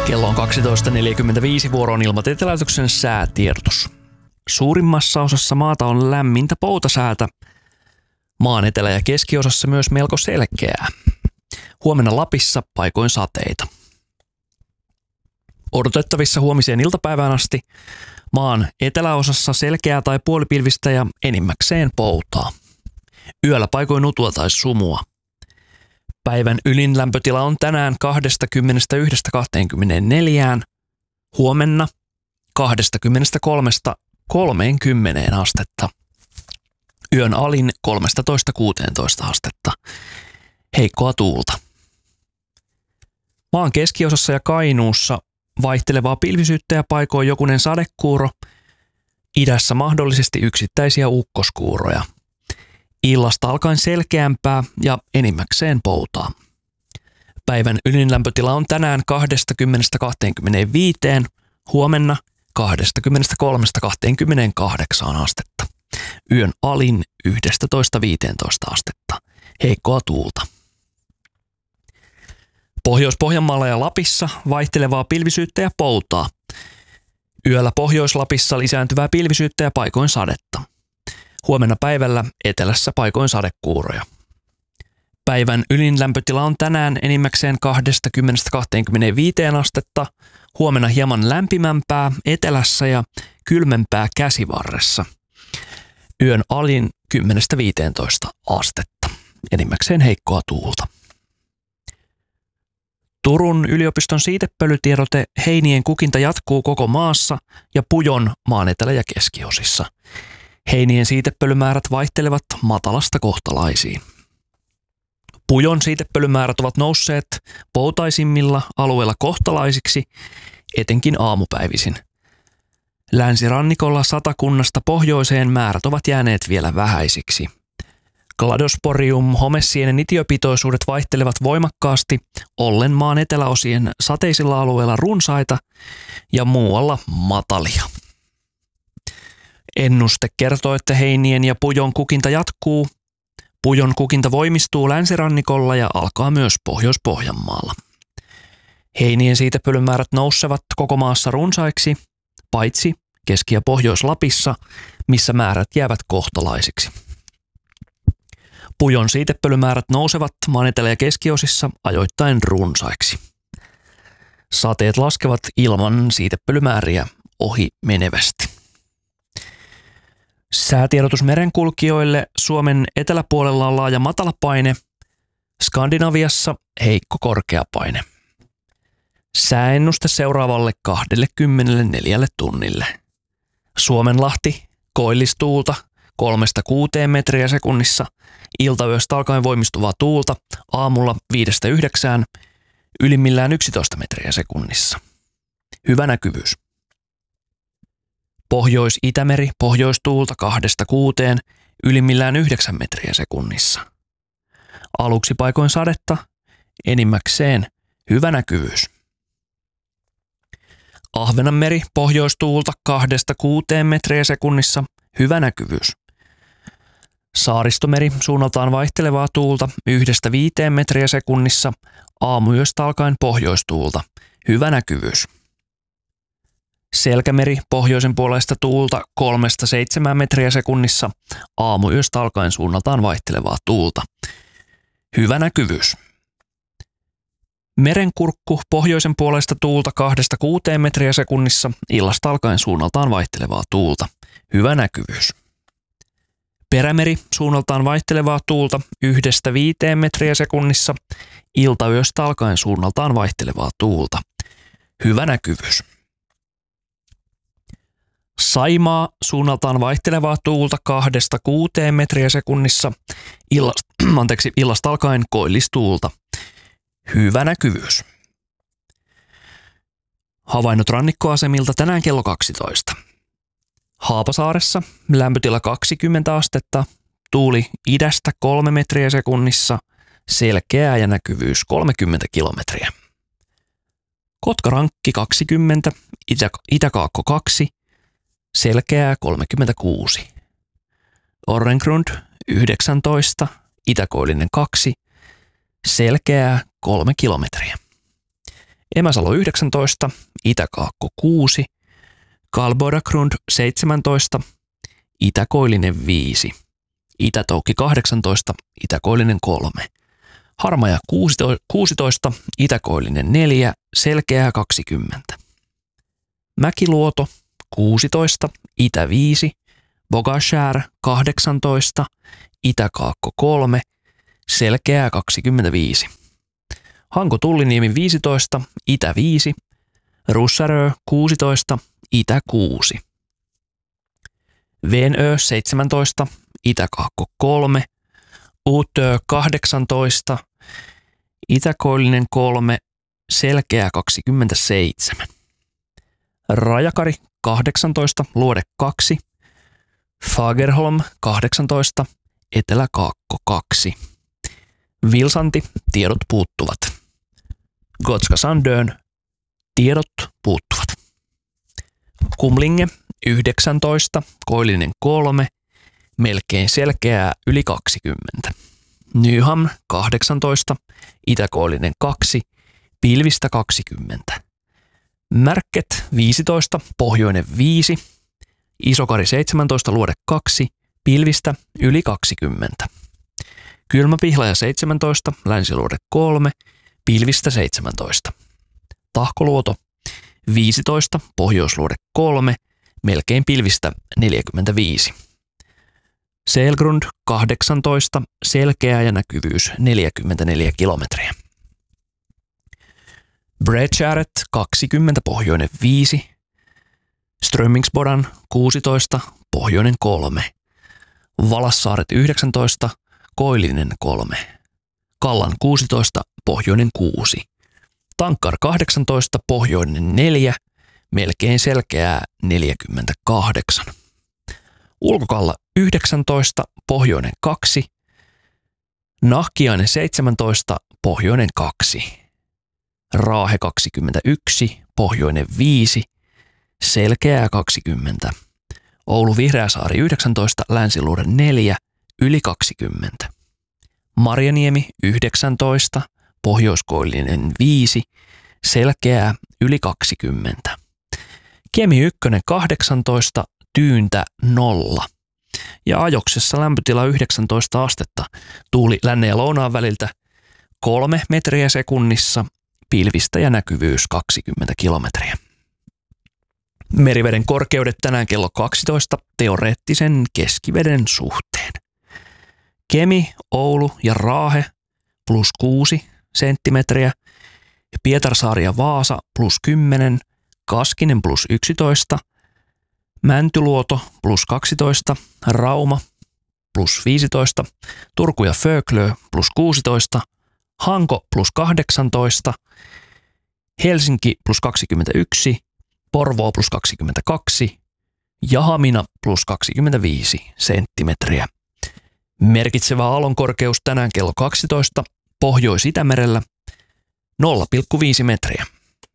Kello on 12.45, vuoroon ilmatieteläytöksen säätiedotus. Suurimmassa osassa maata on lämmintä poutasäätä. Maan etelä- ja keskiosassa myös melko selkeää. Huomenna Lapissa paikoin sateita. Odotettavissa huomiseen iltapäivään asti maan eteläosassa selkeää tai puolipilvistä ja enimmäkseen poutaa. Yöllä paikoin utua tai sumua. Päivän ylin lämpötila on tänään 21–24, huomenna 23–30 astetta. Yön alin 13–16 astetta. Heikkoa tuulta. Maan keskiosassa ja Kainuussa vaihtelevaa pilvisyyttä ja paikoin jokunen sadekuuro. Idässä mahdollisesti yksittäisiä ukkoskuuroja. Illasta alkaen selkeämpää ja enimmäkseen poutaa. Päivän ylinlämpötila on tänään 20–25, huomenna 23–28 astetta. Yön alin 11–15 astetta. Heikkoa tuulta. Pohjois-Pohjanmaalla ja Lapissa vaihtelevaa pilvisyyttä ja poutaa. Yöllä Pohjois-Lapissa lisääntyvää pilvisyyttä ja paikoin sadetta. Huomenna päivällä etelässä paikoin sadekuuroja. Päivän ylin lämpötila on tänään enimmäkseen 20–25 astetta, huomenna hieman lämpimämpää etelässä ja kylmempää käsivarressa. Yön alin 10–15 astetta, enimmäkseen heikkoa tuulta. Turun yliopiston siitepölytiedote: heinien kukinta jatkuu koko maassa ja Pujon maan etelä- ja keskiosissa. Heinien siitepölymäärät vaihtelevat matalasta kohtalaisiin. Pujon siitepölymäärät ovat nousseet poutaisimmilla alueilla kohtalaisiksi, etenkin aamupäivisin. Länsirannikolla Satakunnasta pohjoiseen määrät ovat jääneet vielä vähäisiksi. Cladosporium homesienen itiöpitoisuudet vaihtelevat voimakkaasti, ollen maan eteläosien sateisilla alueilla runsaita ja muualla matalia. Ennuste kertoo, että heinien ja pujon kukinta jatkuu. Pujon kukinta voimistuu länsirannikolla ja alkaa myös Pohjois-Pohjanmaalla. Heinien siitepölymäärät nousevat koko maassa runsaiksi, paitsi Keski- ja Pohjois-Lapissa, missä määrät jäävät kohtalaisiksi. Pujon siitepölymäärät nousevat maan etelä- ja keskiosissa ajoittain runsaiksi. Sateet laskevat ilman siitepölymääriä ohi menevästi. Säätiedotus merenkulkijoille: Suomen eteläpuolella on laaja matalapaine, Skandinaviassa heikko korkeapaine. Sääennuste seuraavalle 24 tunnille. Suomenlahti, koillistuulta 3–6 metriä sekunnissa, iltayöstä alkaen voimistuvaa tuulta, aamulla 5–9, ylimmillään 11 metriä sekunnissa. Hyvä näkyvyys. Pohjois-Itämeri, pohjoistuulta 2–6, ylimmillään 9 metriä sekunnissa. Aluksi paikoin sadetta, enimmäkseen hyvä näkyvyys. Ahvenanmeri, pohjoistuulta 2–6 metriä sekunnissa, hyvä näkyvyys. Saaristomeri, suunnaltaan vaihtelevaa tuulta 1–5 metriä sekunnissa, aamuyöstä alkaen pohjoistuulta, hyvä näkyvyys. Selkämeri, pohjoisen puoleista tuulta 3–7 metriä sekunnissa, aamuyöstä alkaen suunnaltaan vaihtelevaa tuulta. Hyvä näkyvyys. Merenkurkku, pohjoisen puoleista tuulta 2–6 metriä sekunnissa, illasta alkaen suunnaltaan vaihtelevaa tuulta. Hyvä näkyvyys. Perämeri, suunnaltaan vaihtelevaa tuulta 1–5 metriä sekunnissa, iltayöstä alkaen suunnaltaan vaihtelevaa tuulta. Hyvä näkyvyys. Saimaa, suunnaltaan vaihtelevaa tuulta 2–6 metriä sekunnissa, illasta alkaen koillistuulta. Hyvä näkyvyys. Havainnot rannikkoasemilta tänään kello 12. Haapasaaressa lämpötila 20 astetta, tuuli idästä 3 metriä sekunnissa, selkeää ja näkyvyys 30 kilometriä. Kotkarankki 20, Itäkaakko 2, selkeää 36. Orrengrund 19, Itäkoillinen 2, selkeää 3 kilometriä. Emäsalo 19, Itä-Kaakko 6, Kalbodagrund 17, Itä-Koillinen 5, Itä-Toukki 18, Itä-Koillinen 3, Harmaja 16, Itä-Koillinen 4, Selkeää 20, Mäkiluoto 16, Itä 5, Bogashär 18, Itä-Kaakko 3, Selkeää 25, Hanko Tulliniemi 15, Itä 5, Russarö 16, Itä 6, Venö 17, Itä-Kaakko 3, Uutö 18, Itä-Koillinen 3, Selkeää 27, Rajakari 18, Luode 2, Fagerholm 18, Etelä-Kaakko 2, Vilsanti, tiedot puuttuvat. Gotska Sandön, tiedot puuttuvat. Kumlinge 19, Koillinen 3, melkein Selkeää yli 20. Nyham 18, Itä-Koillinen 2, pilvistä 20. Märket 15, Pohjoinen 5, Isokari 17, Luode 2, pilvistä yli 20. Kylmäpihlaja 17, Länsiluode 3, pilvistä 17. Tahkoluoto 15, Pohjoisluode 3, melkein pilvistä 45. Selgrund 18, selkeä ja näkyvyys 44 kilometriä. Bredskäret 20, Pohjoinen 5, Strömmingsbodan 16, Pohjoinen 3, Valassaaret 19, Koillinen 3, Kallan 16, Pohjoinen 6, Tankkar 18, Pohjoinen 4, melkein Selkeää 48, Ulkokalla 19, Pohjoinen 2, Nahkiainen 17, Pohjoinen 2, Raahe 21, Pohjoinen 5, Selkeää 20, Oulu Vihreäsaari 19, Länsiluode 4, yli 20, Marjaniemi 19, Pohjoiskoillinen 5, Selkeää yli 20, Kemi 1 18, Tyyntä 0 ja Ajoksessa lämpötila 19 astetta, tuuli lännen ja lounaan väliltä 3 metriä sekunnissa, pilvistä ja näkyvyys 20 kilometriä. Meriveden korkeudet tänään kello 12 teoreettisen keskiveden suhteen. Kemi, Oulu ja Raahe plus 6 senttimetriä, Pietarsaari ja Vaasa plus 10, Kaskinen plus 11, Mäntyluoto plus 12, Rauma plus 15, Turku ja Föglö plus 16, Hanko plus 18, Helsinki plus 21, Porvoo plus 22 ja Hamina plus 25 senttimetriä. Merkitsevä aallonkorkeus tänään kello 12 Pohjois-Itämerellä 0,5 metriä.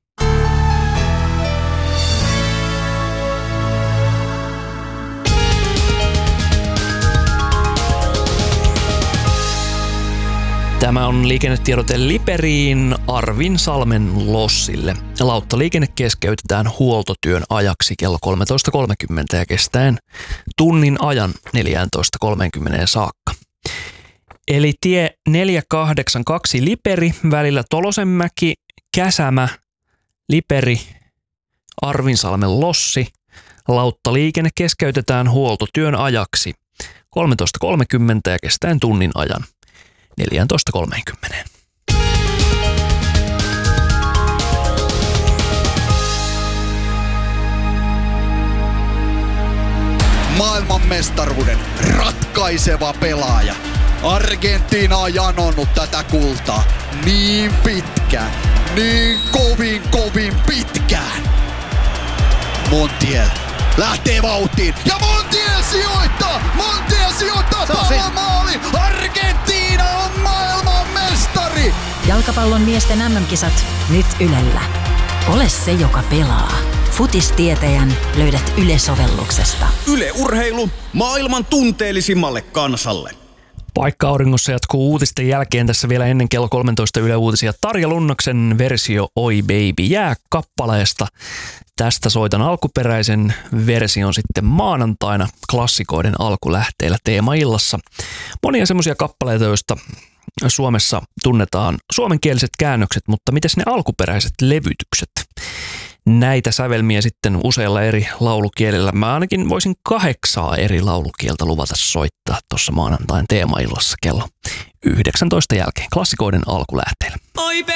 Tämä on liikennetiedote Liperiin Arvinsalmen lossille. Lauttaliikenne keskeytetään huoltotyön ajaksi kello 13.30 ja kestäen tunnin ajan 14.30 saakka. Eli tie 482 Liperi välillä Tolosenmäki, Käsämä, Liperi, Arvinsalmen lossi. Lauttaliikenne keskeytetään huoltotyön ajaksi 13.30 ja kestäen tunnin ajan 14.30. Maailmanmestaruuden ratkaiseva pelaaja. Argentiina on janonnut tätä kultaa niin pitkään, niin kovin pitkään. Montiel lähtee vauhtiin ja Montiel sijoittaa palomaali. Argentiina on maailmanmestari. Jalkapallon miesten MM-kisat nyt Ylellä. Ole se, joka pelaa. Futistietäjän löydät Yle-sovelluksesta. Yle Urheilu maailman tunteellisimmalle kansalle. Paikka-auringossa jatkuu uutisten jälkeen tässä vielä ennen kello 13 Yle Uutisia. Tarja Lunnaksen versio Oi Baby jää kappaleesta. Tästä soitan alkuperäisen version sitten maanantaina klassikoiden alkulähteillä teemaillassa. Monia semmoisia kappaleita, joista Suomessa tunnetaan suomenkieliset käännökset, mutta mites ne alkuperäiset levytykset? Näitä sävelmiä sitten useilla eri laulukielillä. Mä ainakin voisin 8 eri laulukieltä luvata soittaa tuossa maanantain teemaillassa kello 19 jälkeen klassikoiden alkulähteillä. Oi